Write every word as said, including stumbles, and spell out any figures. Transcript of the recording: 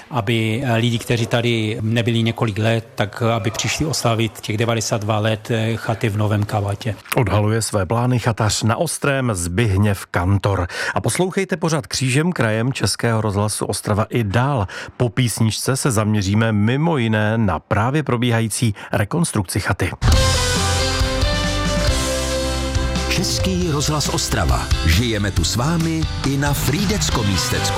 aby lidi, kteří tady nebyli několik let, tak aby přišli oslavit těch devadesát dva let chaty v Novém Kavatě. Odhaluje své plány chatař na Ostrém Zbigněv Kantor. A poslouchejte pořad Křížem krajem Českého rozhlasu Ostrava i dál. Po písničce se zaměříme mimo jiné na právě probíhající rekonstrukci chaty. Český rozhlas Ostrava. Žijeme tu s vámi i na Frýdecko-Místecku.